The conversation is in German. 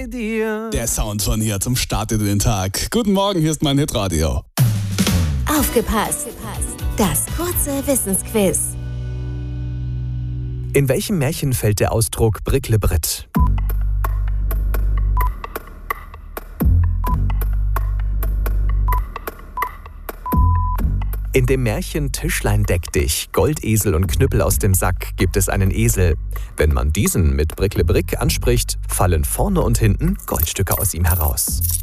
dir. Der Sound von hier zum Start in den Tag. Guten Morgen, hier ist mein Hitradio. Aufgepasst! Das kurze Wissensquiz. In welchem Märchen fällt der Ausdruck Bricklebrit? In dem Märchen Tischlein deck dich, Goldesel und Knüppel aus dem Sack gibt es einen Esel. Wenn man diesen mit Bricklebrick anspricht, fallen vorne und hinten Goldstücke aus ihm heraus.